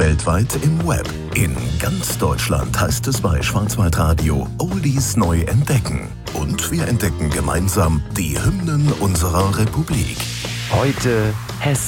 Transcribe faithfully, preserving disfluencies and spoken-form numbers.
weltweit im Web. In ganz Deutschland heißt es bei Schwarzwaldradio Oldies neu entdecken. Und wir entdecken gemeinsam die Hymnen unserer Republik. Heute Hessen.